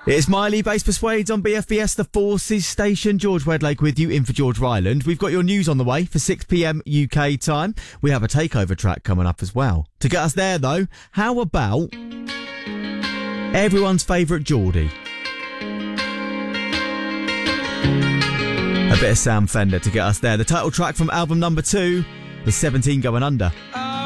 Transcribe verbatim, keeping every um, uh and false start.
It's Miley, Bass Persuades on B F B S, the Forces Station. George Wedlake with you, in for George Ryland. We've got your news on the way for six p.m. U K time. We have a takeover track coming up as well. To get us there, though, how about everyone's favourite Geordie? A bit of Sam Fender to get us there. The title track from album number two is seventeen Going Under.